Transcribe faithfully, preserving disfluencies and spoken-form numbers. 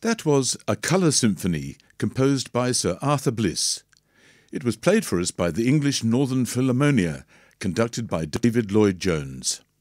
That was A Colour Symphony, composed by Sir Arthur Bliss. It was played for us by the English Northern Philharmonia, conducted by David Lloyd-Jones.